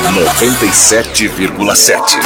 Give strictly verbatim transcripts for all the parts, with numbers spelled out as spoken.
noventa e sete vírgula sete.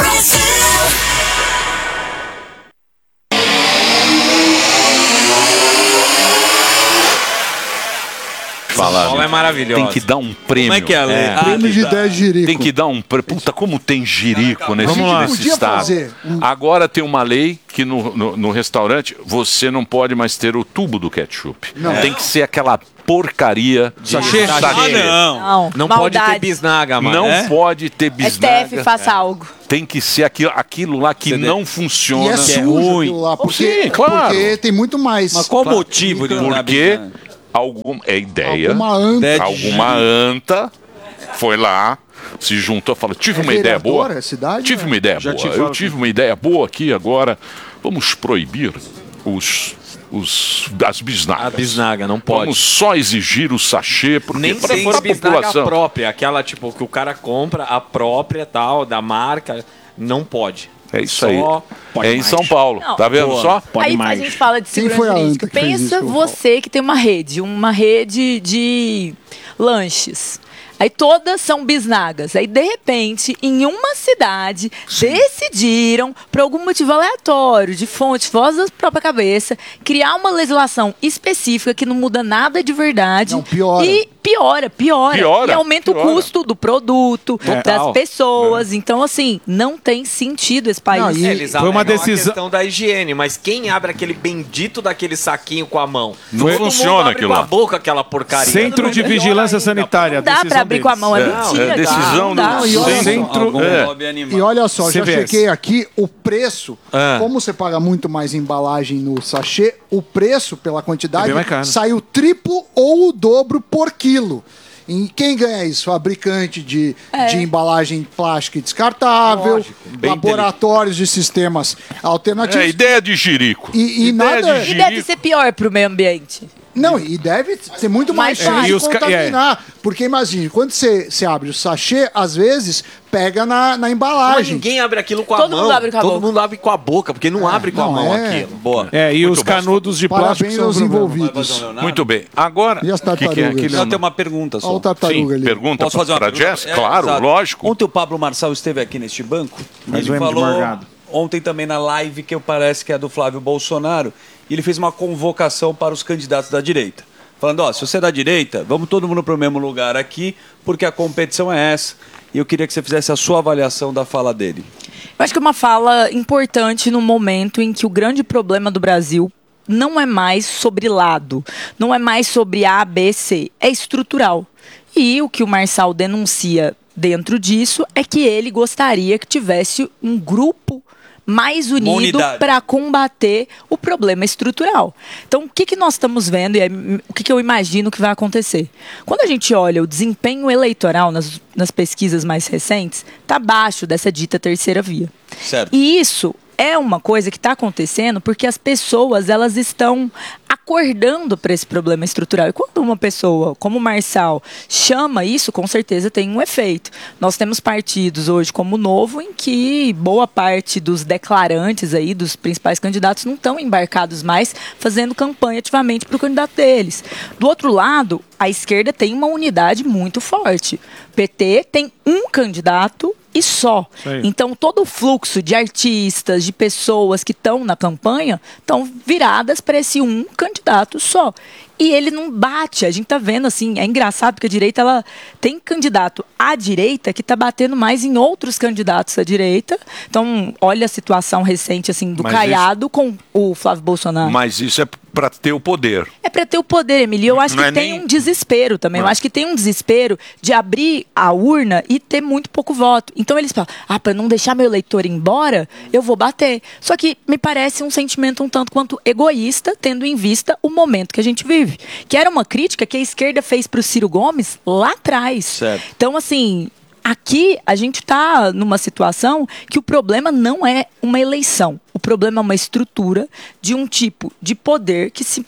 Falar, é maravilhoso. Tem que dar um prêmio. Como é que é a lei? É. Ah, Prêmio de tá. ideia de jirico. Tem que dar um prêmio. Puta, como tem jirico nesse, Vamos lá. nesse Podia estado. fazer um- Agora tem uma lei que no, no, no restaurante você não pode mais ter o tubo do ketchup. Não. Tem que ser aquela porcaria de Sachê? sachê. Ah, não. Não, Não pode maldade. ter bisnaga, mano. Não É? pode ter S T bisnaga. F, faça algo. Tem que ser aquilo, aquilo lá que Você de- não E funciona. é sujo aquilo lá, porque, Sim, claro. porque tem muito mais. Mas qual o Claro. motivo de não dar Porque bisnaga? algum, é ideia. Alguma anta. Ideia de Alguma anta foi lá, se juntou e falou: tive É uma ideia vereadora, boa. é cidade, tive né? uma ideia Já boa. tive Eu algo. tive uma ideia boa aqui agora. Vamos proibir os, os as bisnagas. A bisnaga, não pode. Vamos só exigir o sachê porque Nem para sem a bisnaga população. própria, aquela tipo que o cara compra, a própria tal, da marca, não pode. É isso Só aí. pode É em mais. São Paulo. Não. Tá vendo Boa. só? Pode Aí mais. a gente fala de Quem segurança foi a jurídica. anta que fez Pensa isso, que eu vou você que tem uma rede, uma rede de lanches. Aí todas são bisnagas. Aí, de repente, em uma cidade, decidiram, por algum motivo aleatório, de fonte, voz da própria cabeça, criar uma legislação específica que não muda nada de verdade. Não, piora. E piora, piora. Piora, e aumenta piora. o custo do produto, das Total. pessoas. Então, assim, não tem sentido esse país. Não, e- Eles Foi uma alegam decisão- a questão da higiene, mas quem abre aquele bendito daquele saquinho com a mão? Não Todo funciona mundo abre aquilo com a lá. boca aquela porcaria. Centro de Melhor Vigilância ainda. Sanitária. Não dá decisão pra abrir com a deles. mão, é É, mentira. é decisão não dá. do- E olha só, Centro. Algum É. lobby animal. E olha só, C já V S. chequei aqui o preço. Ah. Como você paga muito mais embalagem no sachê, o preço pela É quantidade bem mais caro. sai o triplo ou o dobro por quilo. E quem ganha isso? Fabricante de, É. de embalagem plástica e descartável, Lógico, bem laboratórios de sistemas alternativos. É ideia de jirico. E- e ideia nada- de E jirico. deve ser pior pro meio ambiente. Não, e deve ter muito mais Mais chance fácil. de E os ca- contaminar. Porque imagine, quando você, você abre o sachê, às vezes pega na, na Mas embalagem. ninguém abre aquilo com a Todo mão. mundo abre com a Todo boca. mundo abre com a boca, porque não abre com a não, mão é. aquilo. Boa. É, e Muito os bom. canudos de plástico Parabéns são aos um problema. envolvidos. Muito bem. Agora, E as o que, que é tartarugas? aquele? Só tem uma pergunta só. Olha o tartaruga Sim, ali. pergunta Posso fazer uma para pergunta? Jess? É, Claro, exato. lógico. Ontem o Pablo Marçal esteve aqui neste banco e Mas ele lembro de falou Morgado. ontem também na live que eu parece que é do Flávio Bolsonaro, e ele fez uma convocação para os candidatos da direita. Falando, ó, se você é da direita, vamos todo mundo para o mesmo lugar aqui, porque a competição é essa. E eu queria que você fizesse a sua avaliação da fala dele. Eu acho que é uma fala importante no momento em que o grande problema do Brasil não é mais sobre lado, não é mais sobre A, B, C, é estrutural. E o que o Marçal denuncia dentro disso é que ele gostaria que tivesse um grupo mais unido unidade. para combater o problema estrutural. Então, o que, que nós estamos vendo e é, o que, que eu imagino que vai acontecer? Quando a gente olha o desempenho eleitoral nas, nas pesquisas mais recentes, está abaixo dessa dita terceira via. Certo. E isso é uma coisa que está acontecendo porque as pessoas elas estão acordando para esse problema estrutural. E quando uma pessoa, como o Marçal, chama isso, com certeza tem um efeito. Nós temos partidos hoje como o Novo, em que boa parte dos declarantes aí, dos principais candidatos, não estão embarcados mais fazendo campanha ativamente para o candidato deles. Do outro lado, a esquerda tem uma unidade muito forte. O P T tem um candidato e só. aí. Então, todo o fluxo de artistas, de pessoas que estão na campanha, estão viradas para esse um candidato só. E ele não bate. A gente tá vendo, assim, é engraçado porque a direita, ela tem candidato à direita que tá batendo mais em outros candidatos à direita. Então, olha a situação recente, assim, do Mas Caiado com o Flávio Bolsonaro. Mas isso é para ter o poder. É para ter o poder, Emílio. Eu acho Não que é tem nem- um desespero também. Eu Não. acho que tem um desespero de abrir a urna e ter muito pouco voto. Então eles falam, ah, para não deixar meu eleitor ir embora, eu vou bater. Só que me parece um sentimento um tanto quanto egoísta, tendo em vista o momento que a gente vive. Que era uma crítica que a esquerda fez para o Ciro Gomes lá atrás. Certo. Então, assim, aqui a gente está numa situação que o problema não é uma eleição. O problema é uma estrutura de um tipo de poder que se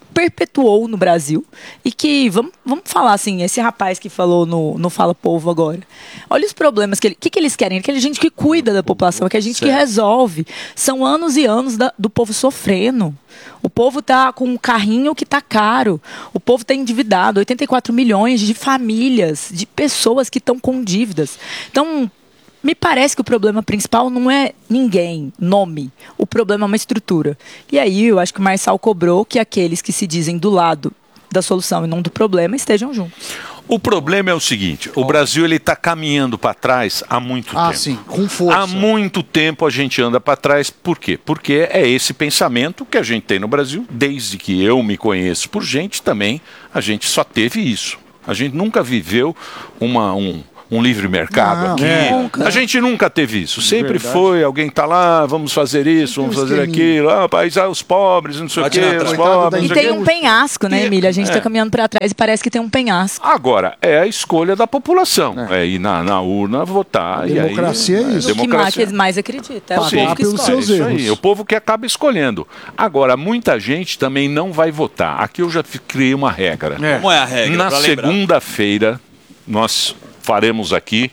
perpetuou no Brasil e que, vamos, vamos falar assim, esse rapaz que falou no, no Fala Povo agora, olha os problemas que ele, que, que eles querem, aquela gente que cuida da população, que a gente certo. que resolve, são anos e anos da, do povo sofrendo. O povo tá com um carrinho que tá caro, o povo tá endividado, oitenta e quatro milhões de famílias, de pessoas que estão com dívidas. Então, me parece que o problema principal não é ninguém, nome. O problema é uma estrutura. E aí eu acho que o Marçal cobrou que aqueles que se dizem do lado da solução e não do problema estejam juntos. O problema é o seguinte, o Brasil ele está caminhando para trás há muito ah, tempo. Ah, sim, com força. Há muito tempo a gente anda para trás. Por quê? Porque é esse pensamento que a gente tem no Brasil. Desde que eu me conheço por gente também, a gente só teve isso. A gente nunca viveu uma... Um, um livre mercado não, aqui. É. A gente nunca teve isso. Sempre Verdade. foi, alguém tá lá, vamos fazer isso, vamos fazer aquilo, ah, país, ah, os pobres, não sei o quê, os pobres. E tem um penhasco, né, Emília? A gente está é. caminhando para trás e parece que tem um penhasco. Agora, é a escolha da população. É, é ir na, na urna votar. Democracia e aí, é isso. O democracia. que mais acredita. É o Sim, povo que escolhe. Seus é erros. Aí, o povo que acaba escolhendo. Agora, muita gente também não vai votar. Aqui eu já criei uma regra. É. Como é a regra? Na segunda-feira, nós faremos aqui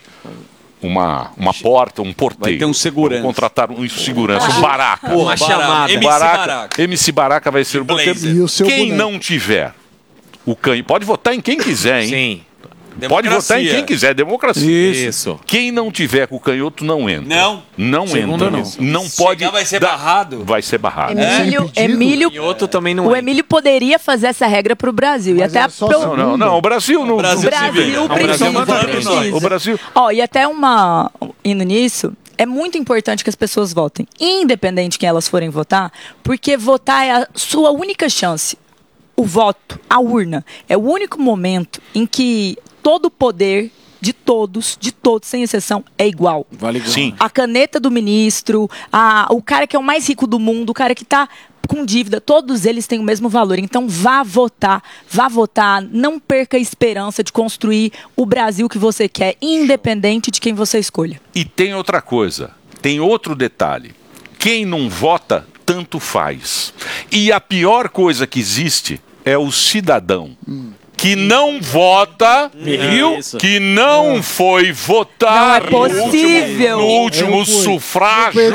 uma, uma porta, um porteiro. Vai ter um segurança. Vamos contratar um segurança, um baraca. Uma Baraka. chamada. M C Baraka. Baraka. M C Baraka vai ser o porteiro. Quem boneco. não tiver o canho, pode votar em quem quiser, hein? Sim. Pode votar em quem quiser, democracia. Isso. Isso. Quem não tiver com o canhoto não entra. Não? Não Segunda entra. Não, não pode. Chegar vai ser dar... barrado? Vai ser barrado. Emílio, é? Emílio, canhoto também não o entra. Emílio poderia fazer essa regra para o Brasil. Mas e até é só pro... Não, não, não. O Brasil não. O Brasil, o Brasil não, precisa. o Brasil precisa. O Brasil. Ó, e até uma. Indo nisso. É muito importante que as pessoas votem, independente de quem elas forem votar, porque votar é a sua única chance. O voto, a urna, é o único momento em que todo o poder de todos, de todos, sem exceção, é igual. Vale igual. Sim. A caneta do ministro, a, o cara que é o mais rico do mundo, o cara que está com dívida, todos eles têm o mesmo valor. Então vá votar, vá votar, não perca a esperança de construir o Brasil que você quer, independente de quem você escolha. E tem outra coisa, tem outro detalhe. Quem não vota, tanto faz. E a pior coisa que existe é o cidadão. Hum. Que não vota, viu? Que não foi votar não é possível. no último, no último sufrágio,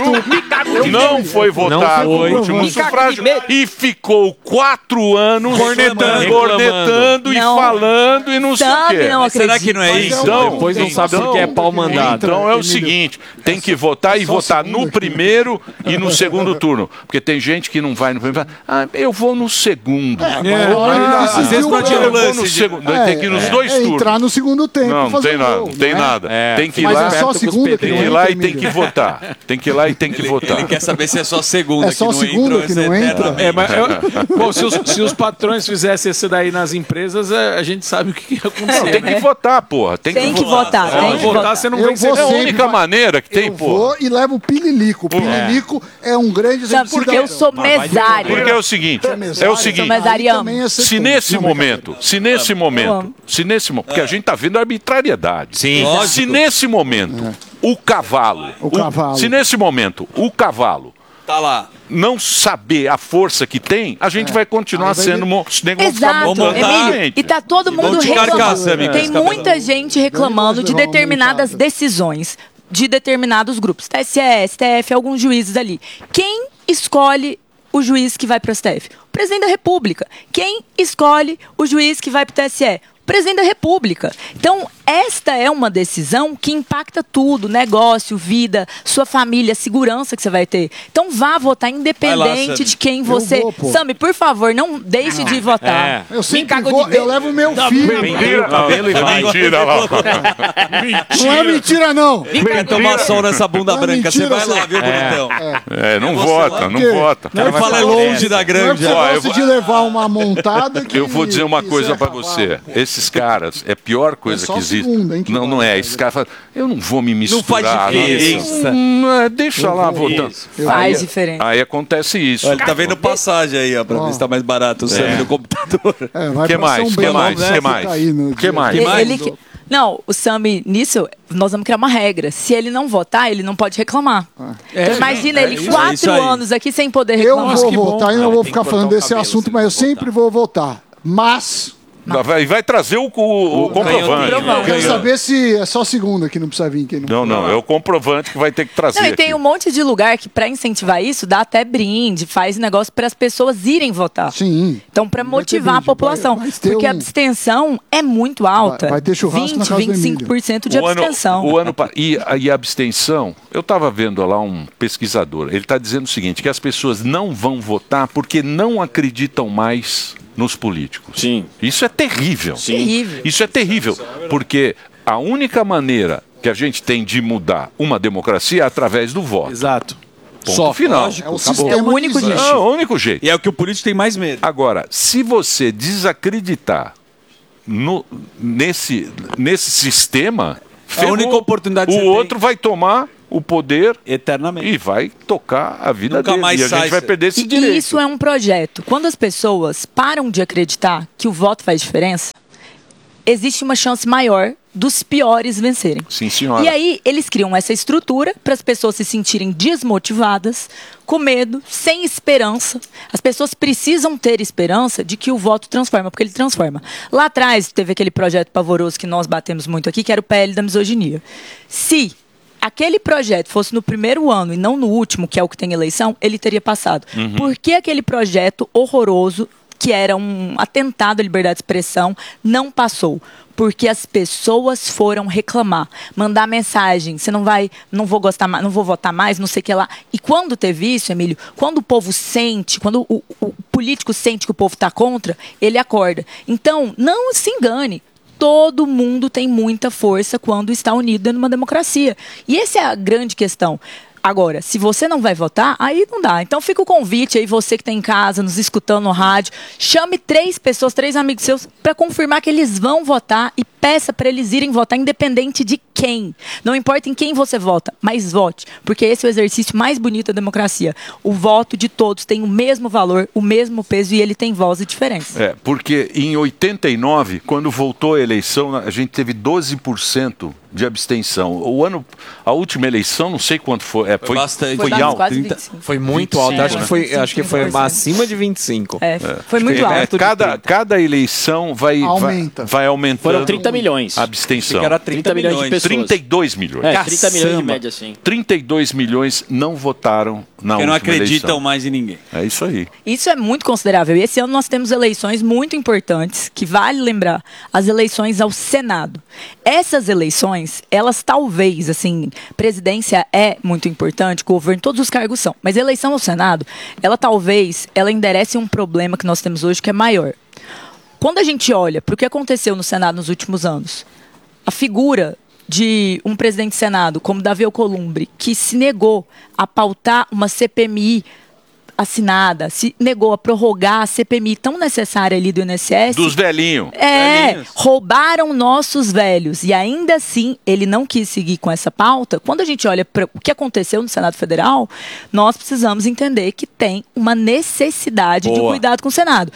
não foi votar no último sufrágio e ficou quatro anos cornetando, cornetando e não. falando e não sei o quê. Não Será que não é isso? Então, depois não sabe porque é pau mandado. Então é o seguinte, tem que votar e votar no primeiro e no segundo turno. Porque tem gente que não vai no primeiro. Ah, eu vou no segundo. Às vezes não adianta. No segundo, é, tem que ir nos é, dois é turnos. Entrar no segundo tempo. Não, não tem nada, gol, não tem né? nada. É, tem que ir mas lá, é só a segunda que tem não que ir entra, lá e tem Emílio. que votar. Tem que ir lá e tem que votar. Ele quer saber se é só a segunda É só que a não segunda entra. que não entra? É, mas eu, bom, se os, se os patrões fizessem isso daí nas empresas, a, a gente sabe o que ia acontecer. Não, tem né? que votar, porra. Tem, Tem que que votar, Se tem não que votar, votar. você não Eu vem ser vou É a sempre única maneira que tem, Eu porra. vou e levo o pililico. O pililico é um grande exemplo. Sabe, porque eu sou mesário. Porque é o seguinte, é o Sou seguinte, mesariano. se nesse momento, se nesse momento, se nesse momento, porque a gente tá vendo arbitrariedade. Sim. Lógico. Se nesse momento o cavalo, O cavalo. se nesse momento o cavalo Tá lá. não saber a força que tem, a gente vai continuar Aí vai sendo ver- mo- os negros vão ficar Exato, montando montar. Emílio. E tá todo mundo Vamos de carcaça, reclamando. amiga, Tem esse cabelo. muita gente reclamando de levar uma determinadas multada. decisões de determinados grupos. T S E, S T F, alguns juízes ali. Quem escolhe o juiz que vai para o S T F? O presidente da República. Quem escolhe o juiz que vai para o T S E? O presidente da República. Então, esta é uma decisão que impacta tudo, negócio, vida, sua família, segurança que você vai ter. Então, vá votar independente Sammy. de quem você... vou, pô. Sammy, por favor, não deixe de votar. É. Eu sempre cago vou, de eu levo o meu filho. Mentira, cabelo e vai. mentira lá. Não é mentira, não. Vem tomar sol nessa bunda Não é branca. Você mentira, vai lá, você- viu, bonitão? É, não você vota, lá, não porque- vota. Não Eu falei longe da Não é grande. porque Ó, você eu gosta vou- de levar uma montada que... Eu vou dizer uma que coisa isso é pra cavalo. você. Esses caras, é a pior coisa É só que a existe. segunda, hein, que não, vai. não é. Esses caras falam, eu não vou me misturar. faz diferença. Não, não é, deixa lá vou. votando. Faz Aí- diferença. Aí acontece isso. Olha, ele tá vendo passagem aí, ó, pra ver se tá mais barato o Sammy no computador. É, vai que pra mais? São Que Bento, mais? né? Que Fica mais? aí no Que dia- mais? Que mais? Ele que- Não, o Sami, nisso, nós vamos criar uma regra. Se ele não votar, ele não pode reclamar. É, então, imagina é ele isso, é quatro isso aí. anos aqui sem poder Eu reclamar. vou que votar bom, e não cara. vou Tem ficar que falando cortar o desse cabelo assunto, se mas não eu sempre votar. vou votar. Mas Vai, vai trazer o, o, o comprovante. Comprovante. quero saber se é só segunda que não precisa vir. Quem não, Não, não, é o comprovante que vai ter que trazer. Não, e tem aqui. um monte de lugar que, para incentivar isso, dá até brinde, faz negócio para as pessoas irem votar. Sim. Então, para Vai ter motivar a brinde, população. vai- vai ter Porque a um- abstenção é muito alta. Vai- vai ter churrasco na vinte, casa do vinte e cinco por cento de O ano- abstenção. o ano, pa- e, a- e a abstenção, eu estava vendo lá um pesquisador, ele está dizendo o seguinte, que as pessoas não vão votar porque não acreditam mais nos políticos. Sim. Isso é terrível. Sim. Terrível. Isso é terrível, porque a única maneira que a gente tem de mudar uma democracia é através do voto. Exato. Ponto Só. final. Lógico. É o Acabou. sistema É o único que existe. Não, é o único jeito. E é o que o político tem mais medo. Agora, se você desacreditar no- nesse, nesse sistema, É a única oportunidade que o você outro vai tomar o poder Eternamente. e vai tocar a vida Nunca dele. mais E a sai, gente vai cê- perder esse E direito. isso é um projeto. Quando as pessoas param de acreditar que o voto faz diferença, existe uma chance maior dos piores vencerem. Sim, senhora. E aí, eles criam essa estrutura para as pessoas se sentirem desmotivadas, com medo, sem esperança. As pessoas precisam ter esperança de que o voto transforma, porque ele transforma. Lá atrás, teve aquele projeto pavoroso que nós batemos muito aqui, que era o P L da misoginia. Se aquele projeto fosse no primeiro ano e não no último, que é o que tem eleição, ele teria passado. Por que aquele projeto horroroso, que era um atentado à liberdade de expressão, não passou? Porque as pessoas foram reclamar, mandar mensagem, você não vai, não vou gostar mais, não vou votar mais, não sei o que lá. E quando teve isso, Emílio, quando o povo sente, quando o, o político sente que o povo está contra, ele acorda. Então, não se engane. Todo mundo tem muita força quando está unido dentro de uma democracia. E essa é a grande questão. Agora, se você não vai votar, aí não dá. Então fica o convite aí, você que está em casa, nos escutando no rádio, chame três pessoas, três amigos seus, para confirmar que eles vão votar e peça para eles irem votar, independente de quem. Não importa em quem você vota, mas vote, porque esse é o exercício mais bonito da democracia. O voto de todos tem o mesmo valor, o mesmo peso e ele tem voz e diferença. É, porque em oitenta e nove, quando voltou a eleição, a gente teve doze por cento de abstenção. O ano, a última eleição, não sei quanto foi. É, foi, bastante. Foi foi dado alto. quase trinta vinte e cinco. Foi muito vinte e alto. cinco, Acho que né? foi, acho que foi vinte e cinco por cento. acima de vinte e cinco. É, foi muito É, alto. cada, cada eleição vai, Aumenta. vai, vai aumentando Foram trinta milhões. a abstenção. que era trinta milhões de pessoas. trinta e dois milhões. É, trinta milhões de Caçamba. média, assim. trinta e dois milhões não votaram na Porque não última acreditam eleição. mais em ninguém. É isso aí. Isso é muito considerável. E esse ano nós temos eleições muito importantes, que vale lembrar, as eleições ao Senado. Essas eleições, elas talvez, assim, presidência é muito importante, governo, todos os cargos são, mas a eleição ao Senado, ela talvez, ela enderece um problema que nós temos hoje que é maior. Quando a gente olha para o que aconteceu no Senado nos últimos anos, a figura de um presidente do Senado, como Davi Alcolumbre, que se negou a pautar uma C P M I assinada, se negou a prorrogar a C P M I tão necessária ali do I N S S. Dos velhinhos. É, Velhinhos. roubaram nossos velhos. E ainda assim, ele não quis seguir com essa pauta. Quando a gente olha para o que aconteceu no Senado Federal, nós precisamos entender que tem uma necessidade de Boa. cuidado com o Senado.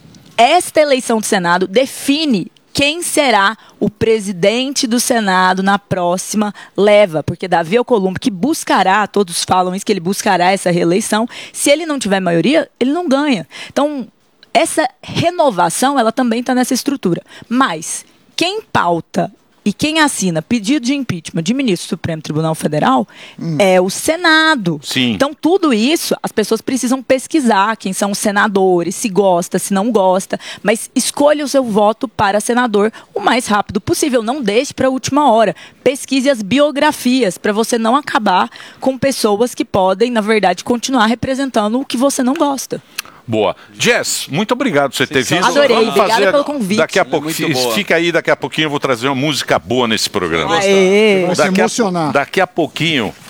Esta eleição do Senado define quem será o presidente do Senado na próxima leva, porque Davi Alcolumbre, que buscará, todos falam isso, que ele buscará essa reeleição, se ele não tiver maioria, ele não ganha. Então, essa renovação, ela também está nessa estrutura. Mas, quem pauta e quem assina pedido de impeachment de ministro do Supremo Tribunal Federal é o Senado. Sim. Então, tudo isso, as pessoas precisam pesquisar quem são os senadores, se gosta, se não gosta, mas escolha o seu voto para senador o mais rápido possível. Não deixe para a última hora. Pesquise as biografias para você não acabar com pessoas que podem, na verdade, continuar representando o que você não gosta. Boa. Jess, muito obrigado por você ter vindo. Adorei, Vamos obrigada fazer pelo convite. Daqui a Ela é pouco, muito boa. fica aí, daqui a pouquinho eu vou trazer uma música boa nesse programa. Aê. Vai se Daqui a, emocionar. daqui a pouquinho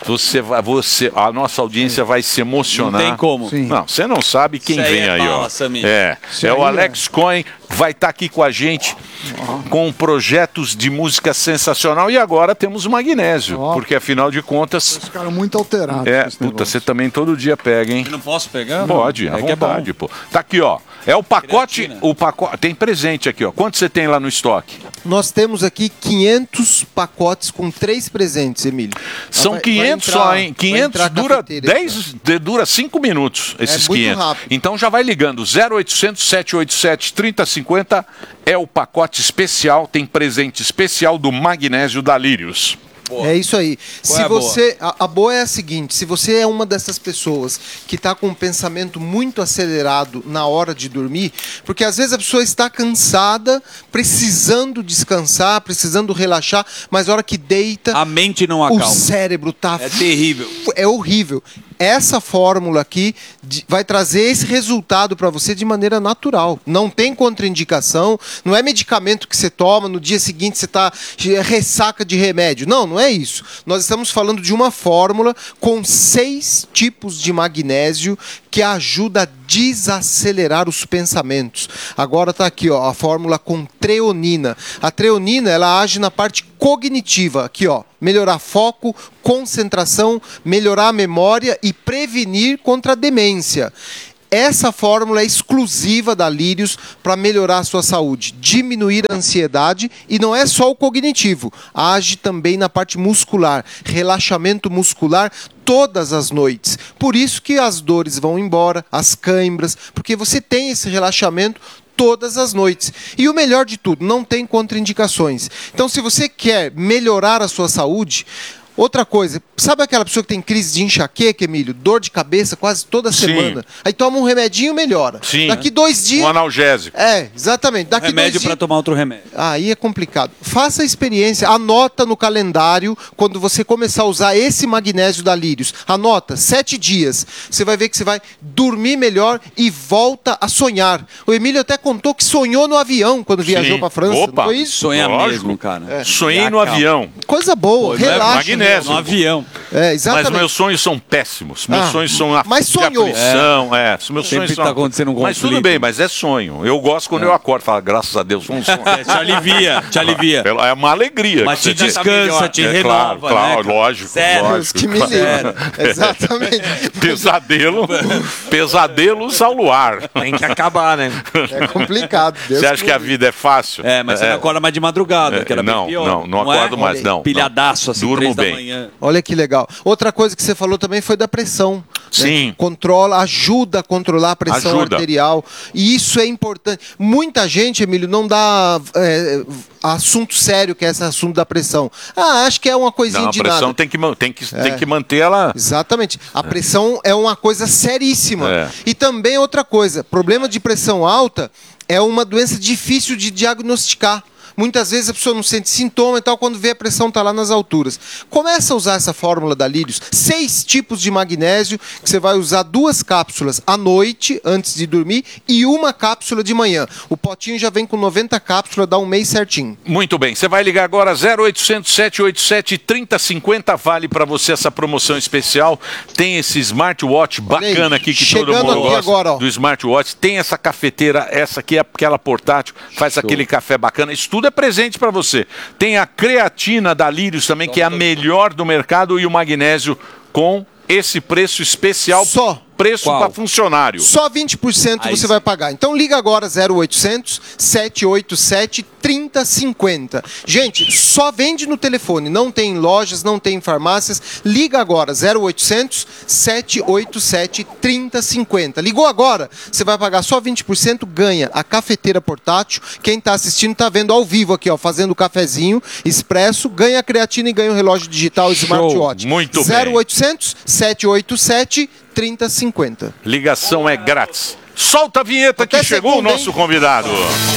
Você vai, você, a nossa audiência vai se emocionar. Não tem como. Sim. Não, você não sabe quem Isso aí vem é aí, bala, ó. Samir. É, Isso é aí o é. Alex Cohen, vai estar aqui com a gente com projetos de música sensacional e agora temos o magnésio, Ó. porque afinal de contas, Os caras muito alterados. é, com esse puta, negócio. você também todo dia pega, hein? Eu não posso pegar? Pode, à é que é bom. vontade, pô. Tá aqui, ó. É o pacote, Creatina. o pacote, tem presente aqui, ó. Quanto você tem lá no estoque? Nós temos aqui quinhentos pacotes com três presentes, Emílio. São Vai- vai quinhentos entrar- só, hein? vai quinhentos entrar a dura cafeteira aqui, dez, de- dura cinco minutos esses muito quinhentos. rápido. Então já vai ligando zero oitocentos, sete oito sete, três zero cinco zero é o pacote especial, tem presente especial do magnésio da Lírios. É isso aí. Qual se é a boa? você, a, a boa é a seguinte: se você é uma dessas pessoas que está com um pensamento muito acelerado na hora de dormir, porque às vezes a pessoa está cansada, precisando descansar, precisando relaxar, mas a hora que deita, A mente não o acalma. cérebro tá É terrível. é horrível. Essa fórmula aqui de- vai trazer esse resultado para você de maneira natural. Não tem contraindicação, não é medicamento que você toma, no dia seguinte você está ressaca de remédio. Não, não é isso. Nós estamos falando de uma fórmula com seis tipos de magnésio que ajuda a desacelerar os pensamentos. Agora está aqui, ó, a fórmula com treonina. A treonina, ela age na parte cognitiva, aqui, ó, melhorar foco, concentração, melhorar a memória e prevenir contra a demência. Essa fórmula é exclusiva da Lírios para melhorar a sua saúde, diminuir a ansiedade, e não é só o cognitivo, age também na parte muscular, relaxamento muscular todas as noites. Por isso que as dores vão embora, as câimbras, porque você tem esse relaxamento todas as noites. E o melhor de tudo, não tem contraindicações. Então, se você quer melhorar a sua saúde, outra coisa, sabe aquela pessoa que tem crise de enxaqueca, Emílio? Dor de cabeça quase toda Sim. semana. Aí toma um remedinho e melhora. Sim. Daqui dois dias... Um analgésico. É, exatamente. Daqui Remédio dois para dias... tomar outro remédio. Aí é complicado. Faça a experiência, anota no calendário quando você começar a usar esse magnésio da Lírios. Anota, sete dias. Você vai ver que você vai dormir melhor e volta a sonhar. O Emílio até contou que sonhou no avião quando viajou Sim. para França. Opa. Não foi isso? Sonha Lógico. mesmo, cara. Sonhei no Acalma. avião. Coisa boa, Pô, não é relaxa. magnésio. No avião. É, Mas exatamente. meus sonhos são péssimos. Meus Ah, sonhos são a mas de sonhou. aflição. É. Meus Sempre sonhos são tá acontecendo um Mas tudo conflito. bem, mas é sonho. Eu gosto quando eu acordo. Falo, graças a Deus, foi um sonho. É, te alivia, te alivia. É uma alegria. Mas que te você tem. descansa, te É, renova, claro, claro, né, cara? lógico, Sério. Deus lógico. que me livre. Exatamente. Pesadelo, pesadelos ao luar. Tem que acabar, né? É complicado. Deus Você acha me que a livre. vida é fácil? É, mas você não acorda mais de madrugada, que era bem não, pior. não, não é? acordo mais, não. Pilhadaço, assim, Durmo três da bem. manhã. Olha que legal. Outra coisa que você falou também foi da pressão. Sim. Né? Controla, ajuda a controlar a pressão Ajuda. arterial. E isso é importante. Muita gente, Emílio, não dá é, assunto sério, que é esse assunto da pressão. Ah, acho que é uma coisinha Não, a de pressão nada. tem que, man- tem, que, É. tem que manter ela. Exatamente. A pressão é uma coisa seríssima. É. E também outra coisa, problema de pressão alta é uma doença difícil de diagnosticar. Muitas vezes a pessoa não sente sintoma e tal, quando vê a pressão está lá nas alturas. Começa a usar essa fórmula da Lírios, seis tipos de magnésio, que você vai usar duas cápsulas à noite, antes de dormir, e uma cápsula de manhã. O potinho já vem com noventa cápsulas, dá um mês certinho. Muito bem, você vai ligar agora zero oitocentos, sete oito sete, três zero cinco zero, vale para você essa promoção especial. Tem esse smartwatch Olha aí, bacana aqui que todo chegando mundo aqui gosta agora, ó. do smartwatch. Tem essa cafeteira, essa aqui é aquela portátil, faz aquele café bacana. Isso tudo é presente para você. Tem a creatina da Lírios também, que é a melhor do mercado, e o magnésio com esse preço especial. Só. Preço Qual? para funcionário. Só vinte por cento Aí você sim. vai pagar. Então liga agora zero oitocentos, sete oito sete, três zero cinco zero. Gente, só vende no telefone, não tem em lojas, não tem em farmácias. Liga agora zero oitocentos, sete oito sete, três zero cinco zero. Ligou agora, você vai pagar só vinte por cento, ganha a cafeteira portátil. Quem está assistindo está vendo ao vivo aqui, ó, fazendo o cafezinho expresso, ganha a creatina e ganha o relógio digital Smartwatch. Muito bem. zero oitocentos, sete oito sete, três zero cinco zero. Ligação é grátis. Solta a vinheta Até que chegou segunda, o nosso hein? convidado.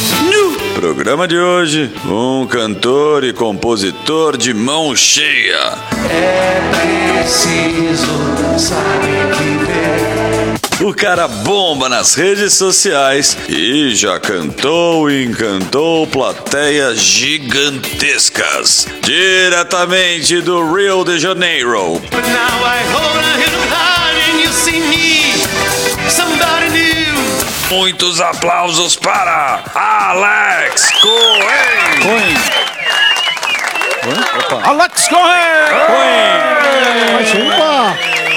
Programa de hoje, um cantor e compositor de mão cheia. É preciso saber viver. O cara bomba nas redes sociais e já cantou e encantou plateias gigantescas. Diretamente do Rio de Janeiro. Muitos aplausos para Alex Cohen. Cohen. Alex Cohen! Cohen! Opa!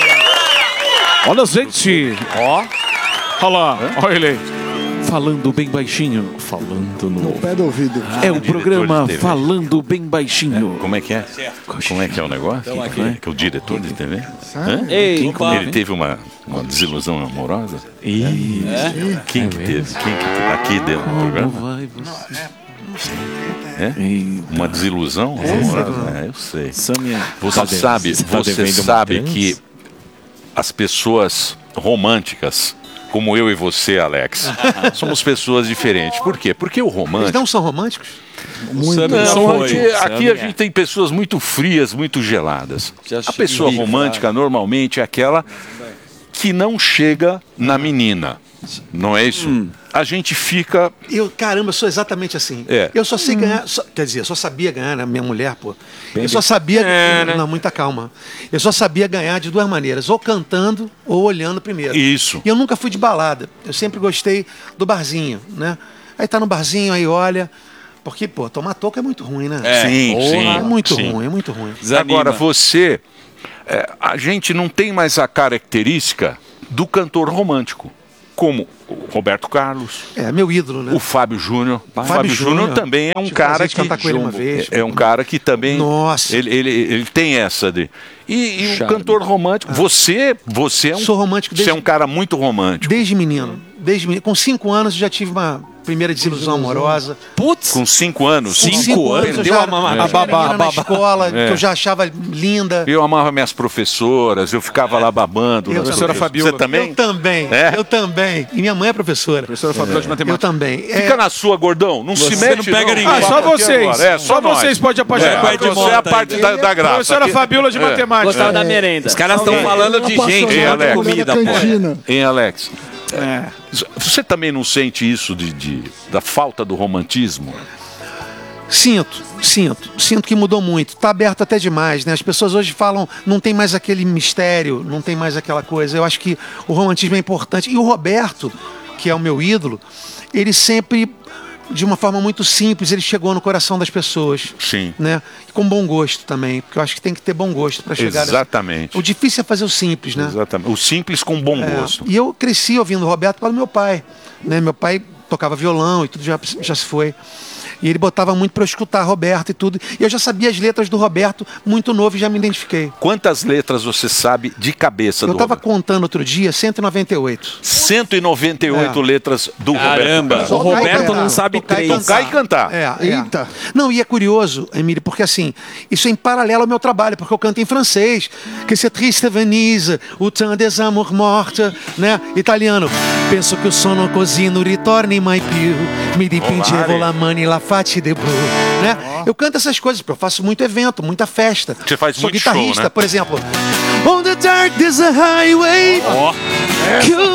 Olha, gente! Ó! Olha lá, olha ele aí. Falando bem baixinho. Falando no... No pé do ouvido. É o programa Falando Bem Baixinho. Como é que é? Como é que é o negócio? Então, aqui. Como é que é o diretor de T V? Hã? Ei, Quem, opa. ele teve uma, uma desilusão amorosa? Ih, É? Quem que teve? Quem que teve? Aqui dentro do programa? vai você. É? Uma desilusão amorosa? É, eu sei. Samia, Você tá sabe, devendo- tá você devendo uma sabe dança? que as pessoas românticas, como eu e você, Alex, somos pessoas diferentes. Por quê? Porque o Eles romântico... não são românticos? Muito. Não, aqui, aqui a gente tem pessoas muito frias, muito geladas. A pessoa romântica normalmente é aquela que não chega na menina. Não é isso? Hum. A gente fica... Eu, caramba, eu sou exatamente assim. É. Eu só sei ganhar, só- quer dizer, eu só sabia ganhar na minha mulher, pô. Eu só sabia, É, né? não, muita calma. Eu só sabia ganhar de duas maneiras, ou cantando ou olhando primeiro. Isso. E eu nunca fui de balada. Eu sempre gostei do barzinho, né? Aí tá no barzinho, aí olha, porque, pô, tomar toca é muito ruim, né? É. Sim, Porra, sim, É muito sim. ruim, é muito ruim. Agora, você... é, a gente não tem mais a característica do cantor romântico. Como o Roberto Carlos. É, meu ídolo, né? O Fábio Júnior. O Fábio Fábio Júnior Júnior. também é um Tive cara prazer de que... cantar com ele uma vez. É, é um cara que também... Nossa. Ele, ele, ele tem essa de... E, e o Charme. cantor romântico... Você, você é um... Sou romântico desde- Você é um cara muito romântico. Desde menino. Desde menino. Com cinco anos eu já tive uma primeira desilusão amorosa. Putz! Com cinco anos. Com cinco anos eu Perdeu já a mama- tinha a babá, menina a na babá. escola, É. que eu já achava linda. Eu amava minhas professoras, eu ficava lá babando. Eu Professora também. Fabiola. Você também? Eu também. É? Eu também. E minha mãe é professora. Professora Fabiola de matemática. Eu também. É, Fica na sua, gordão. Não se Você mete. não pega ninguém. Ah, Ah, só vocês. É, Só nós. vocês podem apaixonar. É, você é a parte da, da graça. Professora Aqui- Fabiola de É. matemática. Gostava da merenda. Os caras estão É. falando de gente, Hein, não de Alex? comida, pô. Hein, Alex? É. Você também não sente isso de, de- da falta do romantismo? Sinto, sinto. Sinto que mudou muito. Está aberto até demais, né? As pessoas hoje falam, não tem mais aquele mistério, não tem mais aquela coisa. Eu acho que o romantismo é importante. E o Roberto, que é o meu ídolo, ele sempre, de uma forma muito simples, ele chegou no coração das pessoas. Sim. Né? E com bom gosto também, porque eu acho que tem que ter bom gosto para chegar. Exatamente. O difícil é fazer o simples, né? Exatamente. O simples com bom É, gosto. E eu cresci ouvindo o Roberto por causa do meu pai. Né? Meu pai tocava violão e tudo já, já se foi. E ele botava muito para eu escutar Roberto e tudo. E eu já sabia as letras do Roberto muito novo e já me identifiquei. Quantas letras você sabe de cabeça Eu do estava Roberto? contando outro dia, cento e noventa e oito. cento e noventa e oito É. letras do Caramba, Roberto Carlos. o Roberto não sabe Tocar e três. Tocar e cantar. É, é. Não, e é curioso, Emílio, porque assim, isso é em paralelo ao meu trabalho, porque eu canto em francês. Que c'est triste Venise, o temps des amours mortes, né? Italiano. Penso que o sono così non ritorni mai più. Mi dipingevo la mani la faccia de blu, né? Eu canto essas coisas, porque eu faço muito evento, muita festa. Você faz Sou muito show, guitarrista, né? por exemplo. On the dark there's a highway. Ó. que